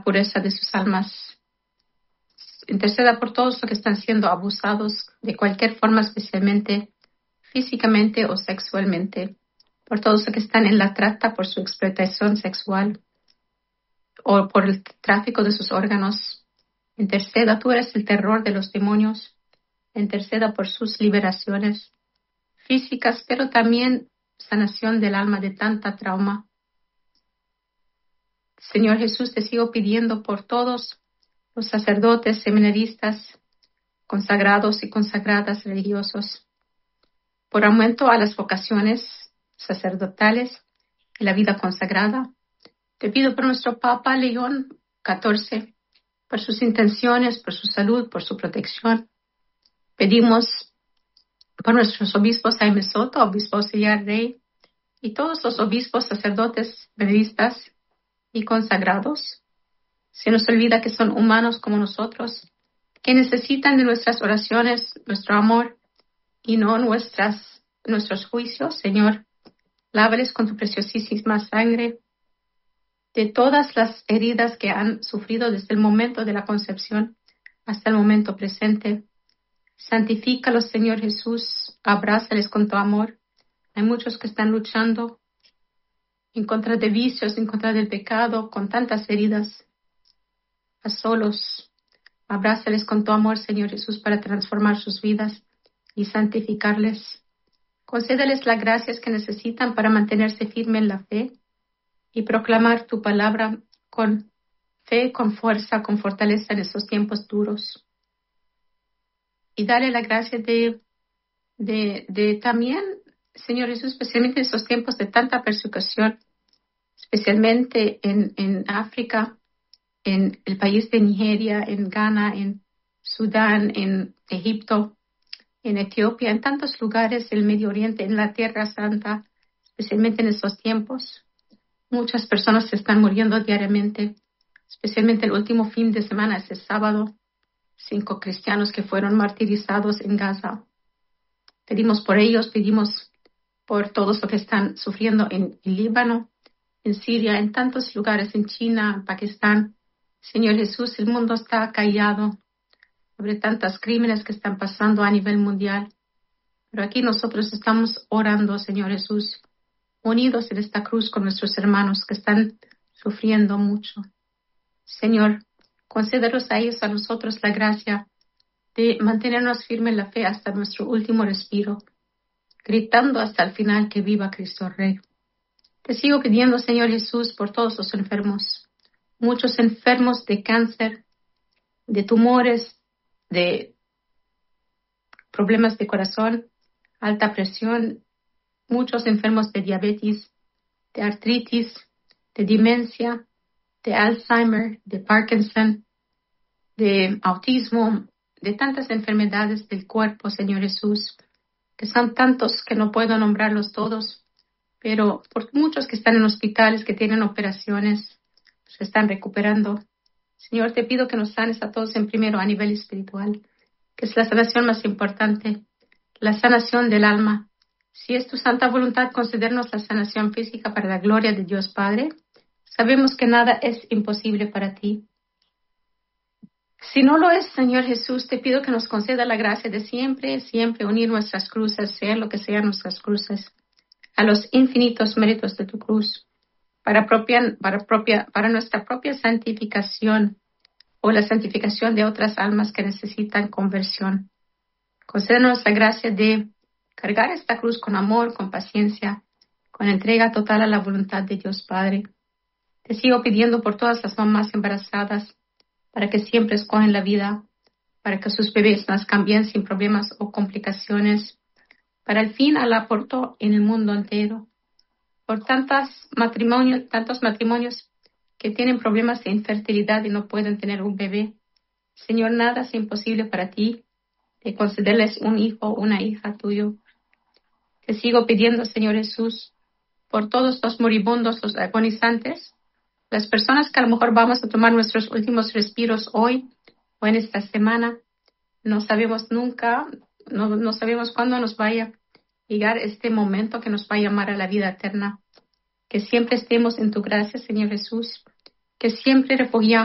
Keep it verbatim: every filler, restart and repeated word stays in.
pureza de sus almas. Interceda por todos los que están siendo abusados de cualquier forma, especialmente físicamente o sexualmente. Por todos los que están en la trata por su explotación sexual o por el tráfico de sus órganos. Interceda, tú eres el terror de los demonios. Interceda por sus liberaciones físicas, pero también sanación del alma de tanta trauma. Señor Jesús, te sigo pidiendo por todos los sacerdotes, seminaristas, consagrados y consagradas religiosos, por aumento a las vocaciones sacerdotales y la vida consagrada. Te pido por nuestro Papa León catorce, por sus intenciones, por su salud, por su protección. Pedimos por nuestros obispos Jaime Soto, obispo auxiliar Rey, y todos los obispos, sacerdotes, periodistas y consagrados. Se nos olvida que son humanos como nosotros, que necesitan de nuestras oraciones, nuestro amor, y no nuestras, nuestros juicios. Señor, lávales con tu preciosísima sangre de todas las heridas que han sufrido desde el momento de la concepción hasta el momento presente. Santifícalos, Señor Jesús, abrázales con tu amor. Hay muchos que están luchando en contra de vicios, en contra del pecado, con tantas heridas, a solos. Abrázales con tu amor, Señor Jesús, para transformar sus vidas y santificarles. Concédeles las gracias que necesitan para mantenerse firme en la fe y proclamar tu palabra con fe, con fuerza, con fortaleza en estos tiempos duros. Y dale la gracia de, de, de también, Señor Jesús, especialmente en estos tiempos de tanta persecución, especialmente en, en África, en el país de Nigeria, en Ghana, en Sudán, en Egipto, en Etiopía, en tantos lugares del Medio Oriente, en la Tierra Santa, especialmente en estos tiempos. Muchas personas se están muriendo diariamente, especialmente el último fin de semana, ese sábado, cinco cristianos que fueron martirizados en Gaza. Pedimos por ellos, pedimos por todos los que están sufriendo en el Líbano, en Siria, en tantos lugares, en China, en Pakistán. Señor Jesús, el mundo está callado sobre tantos crímenes que están pasando a nivel mundial. Pero aquí nosotros estamos orando, Señor Jesús, unidos en esta cruz con nuestros hermanos que están sufriendo mucho. Señor, concédenos a ellos, a nosotros, la gracia de mantenernos firmes en la fe hasta nuestro último respiro, gritando hasta el final que viva Cristo Rey. Te sigo pidiendo, Señor Jesús, por todos los enfermos, muchos enfermos de cáncer, de tumores, de problemas de corazón, alta presión, muchos enfermos de diabetes, de artritis, de demencia, de Alzheimer, de Parkinson, de autismo, de tantas enfermedades del cuerpo, Señor Jesús, que son tantos que no puedo nombrarlos todos, pero por muchos que están en hospitales, que tienen operaciones, se están recuperando. Señor, te pido que nos sanes a todos en primero a nivel espiritual, que es la sanación más importante, la sanación del alma. Si es tu santa voluntad concedernos la sanación física para la gloria de Dios Padre, sabemos que nada es imposible para ti. Si no lo es, Señor Jesús, te pido que nos conceda la gracia de siempre, siempre unir nuestras cruces, sea lo que sean nuestras cruces, a los infinitos méritos de tu cruz, para, propia, para, propia, para nuestra propia santificación o la santificación de otras almas que necesitan conversión. Concédenos la gracia de cargar esta cruz con amor, con paciencia, con entrega total a la voluntad de Dios Padre. Te sigo pidiendo por todas las mamás embarazadas, para que siempre escogen la vida, para que sus bebés nazcan bien sin problemas o complicaciones, para el fin al aborto en el mundo entero. Por tantos matrimonios, tantos matrimonios que tienen problemas de infertilidad y no pueden tener un bebé. Señor, nada es imposible para ti, de concederles un hijo o una hija tuyo. Te sigo pidiendo, Señor Jesús, por todos los moribundos, los agonizantes, las personas que a lo mejor vamos a tomar nuestros últimos respiros hoy o en esta semana. No sabemos nunca, no, no sabemos cuándo nos vaya a llegar este momento que nos va a llamar a la vida eterna. Que siempre estemos en tu gracia, Señor Jesús, que siempre refugiamos